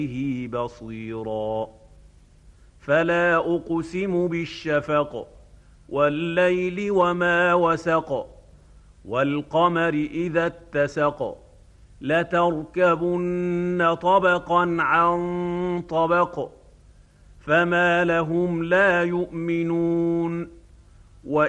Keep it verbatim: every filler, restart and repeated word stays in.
به بصيرا فلا أقسم بالشفق والليل وما وسق والقمر إذا اتسق لتركبن طبقا عن طبق فما لهم لا يؤمنون